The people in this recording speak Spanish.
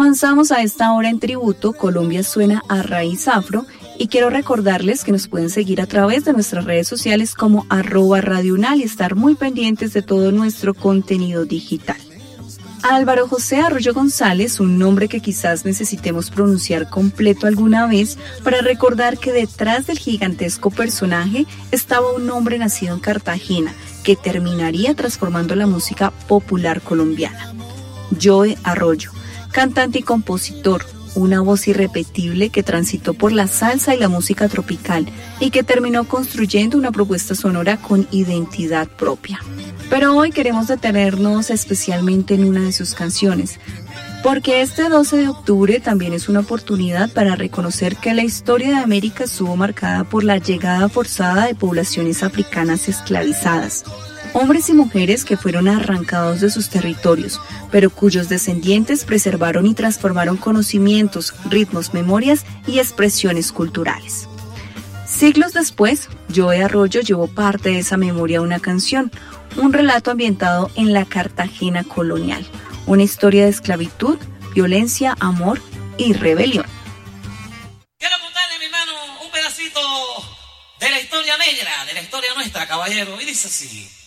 Avanzamos a esta hora en tributo, Colombia suena a raíz afro, y quiero recordarles que nos pueden seguir a través de nuestras redes sociales como @radiounal y estar muy pendientes de todo nuestro contenido digital. Álvaro José Arroyo González, un nombre que quizás necesitemos pronunciar completo alguna vez para recordar que detrás del gigantesco personaje estaba un hombre nacido en Cartagena que terminaría transformando la música popular colombiana. Joe Arroyo, cantante y compositor, una voz irrepetible que transitó por la salsa y la música tropical y que terminó construyendo una propuesta sonora con identidad propia. Pero hoy queremos detenernos especialmente en una de sus canciones, porque este 12 de octubre también es una oportunidad para reconocer que la historia de América estuvo marcada por la llegada forzada de poblaciones africanas esclavizadas. Hombres y mujeres que fueron arrancados de sus territorios, pero cuyos descendientes preservaron y transformaron conocimientos, ritmos, memorias y expresiones culturales. Siglos después, Joe Arroyo llevó parte de esa memoria a una canción, un relato ambientado en la Cartagena colonial, una historia de esclavitud, violencia, amor y rebelión. Quiero contarle, mi hermano, un pedacito de la historia negra, de la historia nuestra, caballero, y dice así.